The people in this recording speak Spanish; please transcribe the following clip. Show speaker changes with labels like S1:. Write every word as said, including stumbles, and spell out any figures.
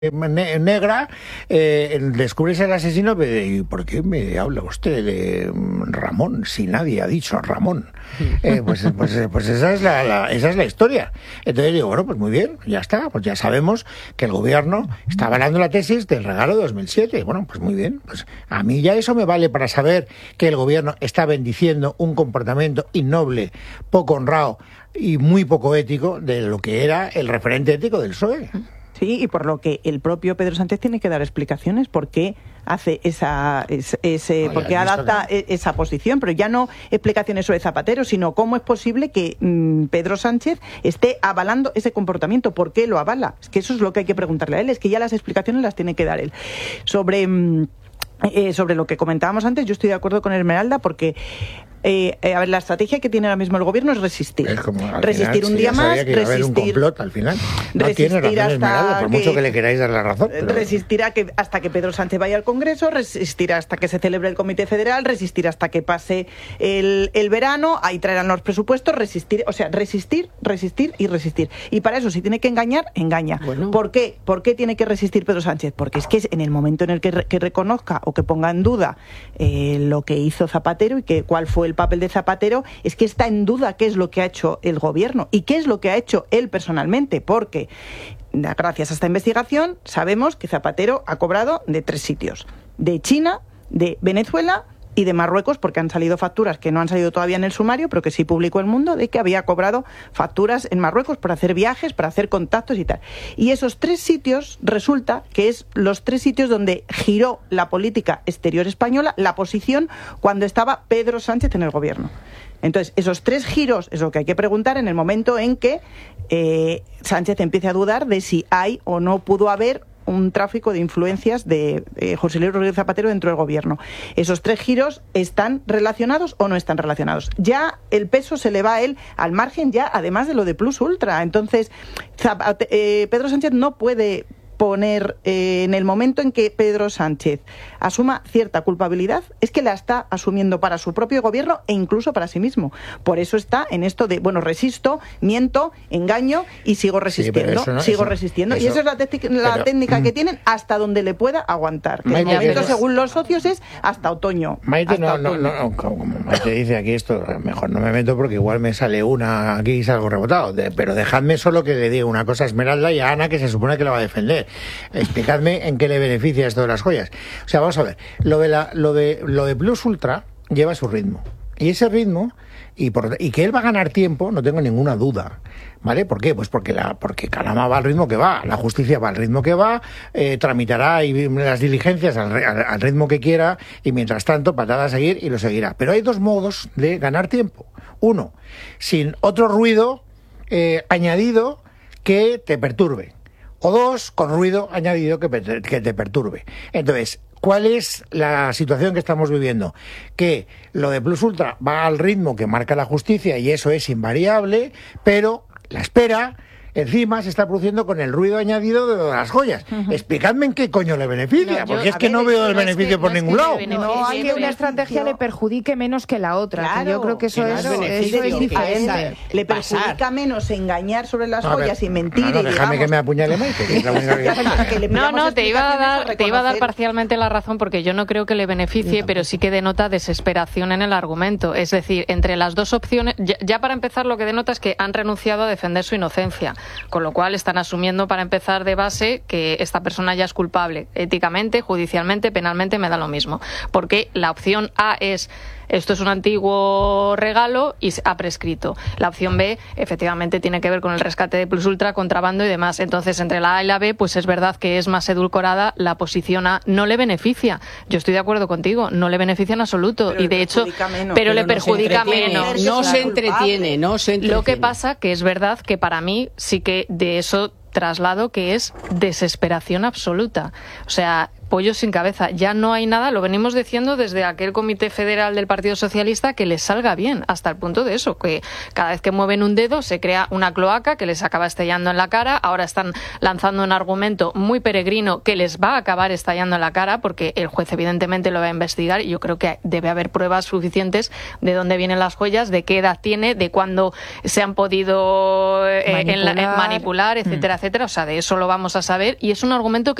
S1: negra, eh, descubres el asesino. ¿Y por qué me habla usted de Ramón si nadie ha dicho Ramón? Eh, pues, pues, pues esa es la, la, esa es la historia. Entonces digo, bueno, pues muy bien, ya está, pues ya sabemos que el gobierno está avalando la tesis del regalo de dos mil siete. Bueno, pues muy bien, pues a mí ya eso me vale para saber que el gobierno está bendiciendo un comportamiento innoble, poco honrado y muy poco ético de lo que era el referente ético del P S O E.
S2: Sí, y por lo que el propio Pedro Sánchez tiene que dar explicaciones por qué hace esa, ese, ese no, por qué adapta que... esa posición, pero ya no explicaciones sobre Zapatero, sino cómo es posible que mmm, Pedro Sánchez esté avalando ese comportamiento, por qué lo avala. Es que eso es lo que hay que preguntarle a él, es que ya las explicaciones las tiene que dar él. Sobre, mmm, eh, sobre lo que comentábamos antes, yo estoy de acuerdo con Esmeralda porque Eh, eh, a ver, la estrategia que tiene ahora mismo el gobierno es resistir.
S1: Es como,
S2: resistir
S1: final,
S2: un
S1: sí,
S2: día más,
S1: que
S2: resistir.
S1: Un complot al final. No
S2: resistir
S1: tiene razón,
S2: hasta
S1: por
S2: que,
S1: mucho que le queráis dar la razón. Pero...
S2: Resistir a que, hasta que Pedro Sánchez vaya al Congreso, resistir hasta que se celebre el Comité Federal, resistir hasta que pase el, el verano, ahí traerán los presupuestos, resistir, o sea, resistir, resistir y resistir. Y para eso, si tiene que engañar, engaña. Bueno. ¿Por qué? ¿Por qué tiene que resistir Pedro Sánchez? Porque es que en el momento en el que, re, que reconozca o que ponga en duda eh, lo que hizo Zapatero y que cuál fue el papel de Zapatero, es que está en duda qué es lo que ha hecho el gobierno y qué es lo que ha hecho él personalmente, porque gracias a esta investigación sabemos que Zapatero ha cobrado de tres sitios: de China, de Venezuela y de Marruecos, porque han salido facturas que no han salido todavía en el sumario, pero que sí publicó El Mundo, de que había cobrado facturas en Marruecos para hacer viajes, para hacer contactos y tal. Y esos tres sitios resulta que es los tres sitios donde giró la política exterior española, la posición cuando estaba Pedro Sánchez en el gobierno. Entonces, esos tres giros es lo que hay que preguntar en el momento en que eh, Sánchez empiece a dudar de si hay o no pudo haber un tráfico de influencias de eh, José Luis Rodríguez Zapatero dentro del gobierno. ¿Esos tres giros están relacionados o no están relacionados? Ya el peso se le va a él al margen, ya además de lo de Plus Ultra. Entonces, Zapate- eh, Pedro Sánchez no puede poner eh, en el momento en que Pedro Sánchez asuma cierta culpabilidad, es que la está asumiendo para su propio gobierno e incluso para sí mismo. Por eso está en esto de, bueno, resisto, miento, engaño y sigo resistiendo, sí, no, sigo eso, resistiendo. Eso, y esa es la, la pero, técnica mm, que tienen hasta donde le pueda aguantar. Que Maite, el momento, pero, según los socios, es hasta otoño.
S1: Maite,
S2: hasta
S1: no,
S2: otoño.
S1: no, no, como Maite dice aquí esto, mejor no me meto porque igual me sale una aquí y salgo rebotado. De, pero dejadme solo que le diga una cosa a Esmeralda y a Ana, que se supone que la va a defender. Explicadme en qué le beneficia esto de las joyas. O sea, vamos a ver, lo de la, lo de lo de Plus Ultra lleva su ritmo. Y ese ritmo, y, por, y que él va a ganar tiempo, no tengo ninguna duda. ¿Vale? ¿Por qué? Pues porque la porque Calama va al ritmo que va, la justicia va al ritmo que va, eh, tramitará y las diligencias al, al, al ritmo que quiera, y mientras tanto, patada a seguir y lo seguirá. Pero hay dos modos de ganar tiempo. Uno, sin otro ruido eh, añadido que te perturbe. O dos, con ruido añadido que, que te perturbe. Entonces, ¿cuál es la situación que estamos viviendo? Que lo de Plus Ultra va al ritmo que marca la justicia y eso es invariable, pero la espera encima se está produciendo con el ruido añadido de las joyas. Uh-huh. Explicadme en qué coño le beneficia, no, yo, porque es que ver, no veo el no beneficio es que, por no ningún lado.
S3: No hay que una estrategia le perjudique menos que la otra.
S2: Claro,
S3: que yo creo que eso
S2: claro,
S3: es, eso es diferente.
S2: Le perjudica pasar. menos engañar sobre las
S1: no,
S2: joyas
S1: ver,
S2: y mentir.
S1: No, no,
S2: y
S1: déjame
S2: digamos,
S1: que me apuñale Maite. Que es la única que...
S4: no, no, te iba, a dar, te iba a dar parcialmente la razón porque yo no creo que le beneficie, pero sí que denota desesperación en el argumento. Es decir, entre las dos opciones, ya, ya para empezar lo que denota es que han renunciado a defender su inocencia, con lo cual están asumiendo para empezar de base que esta persona ya es culpable. Éticamente, judicialmente, penalmente me da lo mismo. Porque la opción A es esto es un antiguo regalo y ha prescrito. La opción B, efectivamente, tiene que ver con el rescate de Plus Ultra, contrabando y demás. Entonces, entre la A y la B, pues es verdad que es más edulcorada. La posición A no le beneficia. Yo estoy de acuerdo contigo, no le beneficia en absoluto.
S2: Pero
S4: y de hecho,
S2: menos,
S4: pero,
S2: pero
S4: le
S2: no
S4: perjudica menos.
S5: No se entretiene, no se entretiene.
S4: Lo que pasa que es verdad que para mí sí que de eso traslado que es desesperación absoluta. O sea, pollo sin cabeza. Ya no hay nada, lo venimos diciendo desde aquel Comité Federal del Partido Socialista, que les salga bien, hasta el punto de eso, que cada vez que mueven un dedo se crea una cloaca que les acaba estallando en la cara. Ahora están lanzando un argumento muy peregrino que les va a acabar estallando en la cara, porque el juez evidentemente lo va a investigar y yo creo que debe haber pruebas suficientes de dónde vienen las joyas, de qué edad tiene, de cuándo se han podido eh, manipular. En la, en manipular, etcétera, mm. etcétera. O sea, de eso lo vamos a saber, y es un argumento que